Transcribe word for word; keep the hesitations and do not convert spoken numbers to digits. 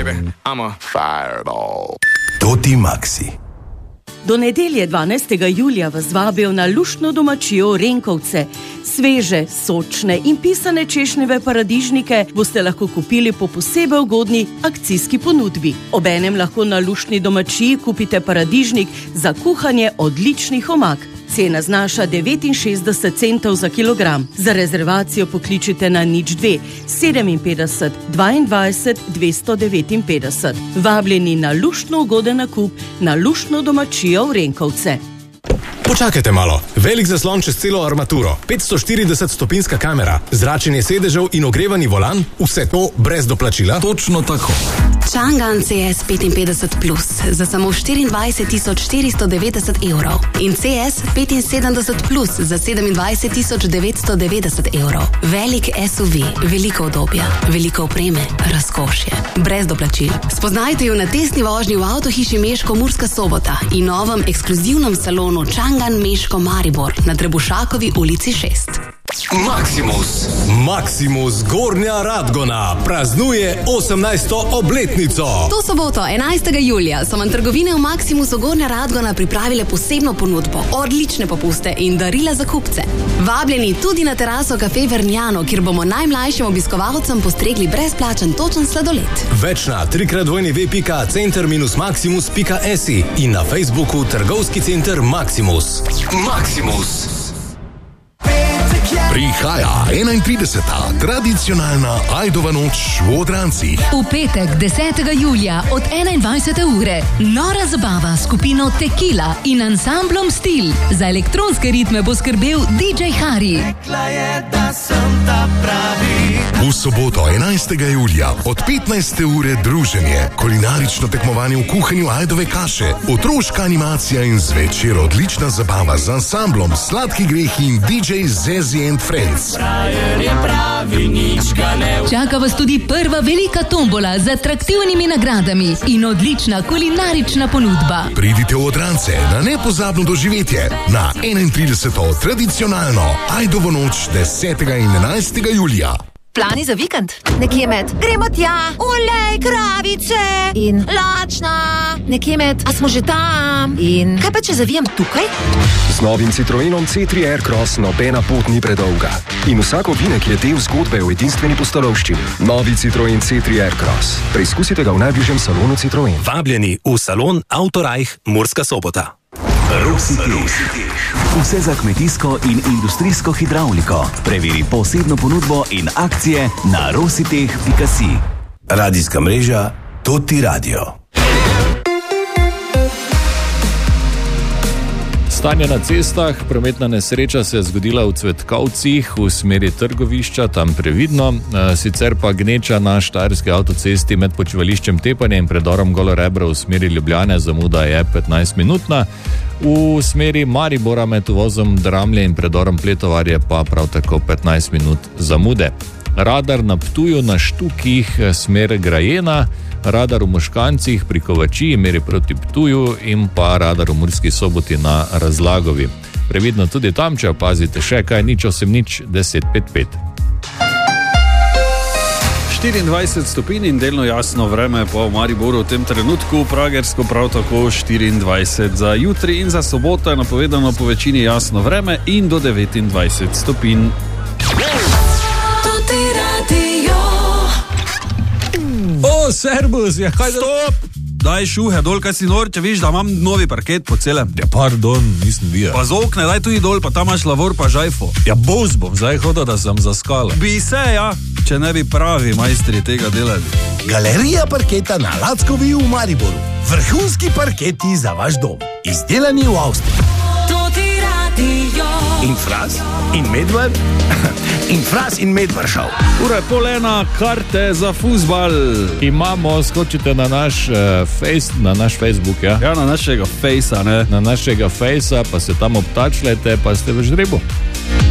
baby, I'm a fireball. Toti Maxi. Do nedelje dvanajstega julija vas vabijo na luštno domačijo Renkovce. Sveže, sočne in pisane češnjeve paradižnike boste lahko kupili po posebej ugodni akcijski ponudbi. Obenem lahko na luštni domačiji kupite paradižnik za kuhanje odličnih omak. Cena znaša devetinšestdeset centov za kilogram. Za rezervacijo pokličite na nič dve sedeminpetdeset dvaindvajset dvesto devetinpetdeset. Vabljeni na luštno ugoden nakup na luštno domačijo v Renkovce. Počakajte malo. Velik zaslon čez celo armaturo, petsto štirideset stopinska kamera, zračenje sedežev in ogrevani volan, vse to brez doplačila? Točno tako. Changan C S petinpetdeset plus za samo štiriindvajset tisoč štiristo devetdeset evrov in C S petinsedemdeset plus za sedemindvajset tisoč devetsto devetdeset evrov. Velik S U V, veliko udobja, veliko opreme, razkošje, brez doplačil. Spoznajte jo na testni vožnji v avtohiši Meško Murska Sobota in novem ekskluzivnem salonu Changan Meško Maribor na Trebušakovi ulici šest. Maximus. Maximus Gornja Radgona praznuje osemnajsto obletnico. To soboto, enajstega julija, so vam trgovine v Maximusu Gornja Radgona pripravile posebno ponudbo, odlične popuste in darila za kupce. Vabljeni tudi na teraso Cafe Vernjano, kjer bomo najmlajšim obiskovalcem postregli brezplačen točen sladoled. Več na trikrat dvojni ve pika center minus maximus pika si in na Facebooku Trgovski center Maximus. Maximus. Prihaja enaintrideseta tradicionalna Ajdova noč v Odrancih. V petek, desetega julija od enaindvajsete ure nora zabava s skupino Tequila in ansamblom Stil. Za elektronske ritme bo skrbel D J Hari. V soboto, enajstega julija od petnajste ure druženje, kulinarično tekmovanje v kuhanju ajdove kaše, otroška animacija in zvečer odlična zabava z ansamblom Sladki grehi in D J Zezi and Friends. Čaka vas tudi prva velika tombola z atraktivnimi nagradami in odlična kulinarična ponudba. Pridite v Odrance na nepozabno doživetje na enaintrideseto tradicionalno Ajdovo noč desetega in enajstega julija. Plani za vikend? Nekje med gremo tja, olej, kravice in lačna. Nekje med, a smo že tam? In kaj pa če zavijem tukaj? Z novim Citroenom C tri Aircross nobena pot ni predolga. In vsak ovinek je del zgodbe o edinstveni pustolovščini. Novi Citroen C tri Aircross. Preizkusite ga v najbližjem salonu Citroen. Vabljeni v salon Autorajh Murska Sobota. Rositeh. Vse za kmetijsko in industrijsko hidravliko. Preveri posebno ponudbo in akcije na rositeh pika si. Radijska mreža Toti Radio. Stanje na cestah, prometna nesreča se je zgodila v Cvetkovcih v smeri Trgovišča, tam previdno, sicer pa gneča na štajerski avtocesti med počivališčem Tepanje in predorom Golorebra v smeri Ljubljane, zamuda je petnajst minutna, v smeri Maribora med uvozom Dramlje in predorom Pletovarje pa prav tako petnajst minut zamude. Radar na Ptuju na Štukih, smer Grajena, radar v Moškancih pri Kovačiji, meri proti Ptuju in pa radar v Murski Soboti na Razlagovi. Previdno tudi tam, če opazite še kaj, nič osem nič deset pet pet. štiriindvajset stopinj in delno jasno vreme po Mariboru v tem trenutku, pragersko prav tako štiriindvajset. Za jutri in za soboto je napovedano po večini jasno vreme in do devetindvajset stopinj. O, servus, ja, kaj... Stop! Daj šuhe dol, kaj si nor, če viš, da imam novi parket po celem. Ja, pardon, nisem videl. Pa z okne, daj tudi dol, pa tam imaš lavor pa žajfo. Ja, boz bom zdaj hodil, da sem zaskala. Bi se, ja, če ne bi pravi majstri tega delali. Galerija parketa na Lackovi v Mariboru. Vrhunski parketi za vaš dom. Izdelani v Avstriji. In Fras, in Medved, in Fras in Medvršav. Ura je pol ena, karte za fuzbal. Imamo, skočite na naš, uh, face, na naš Facebook, ja? Ja, na našega fejsa, ne? Na našega fejsa, pa se tam obtačljajte, pa ste v žrebu.